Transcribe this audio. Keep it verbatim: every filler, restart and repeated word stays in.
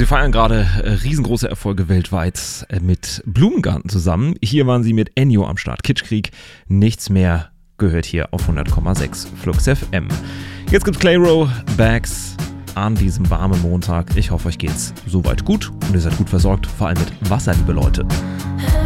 Sie feiern gerade äh, riesengroße Erfolge weltweit äh, mit Blumengarten zusammen. Hier waren sie mit Ennio am Start. Kitschkrieg, nichts mehr gehört hier auf hundert Komma sechs Flux F M. Jetzt gibt's Clayro, Bags an diesem warmen Montag. Ich hoffe, euch geht's soweit gut und ihr seid gut versorgt, vor allem mit Wasser, liebe Leute.